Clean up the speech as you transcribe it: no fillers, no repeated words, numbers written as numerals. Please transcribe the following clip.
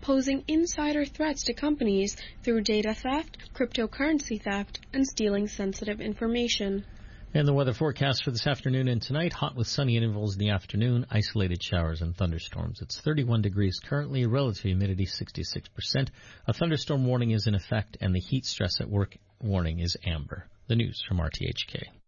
posing insider threats to companies through data theft, cryptocurrency theft, and stealing sensitive information. And the weather forecast for this afternoon and tonight, hot with sunny intervals in the afternoon, isolated showers and thunderstorms. It's 31 degrees currently, relative humidity 66%. A thunderstorm warning is in effect, and the heat stress at work warning is amber. The news from RTHK.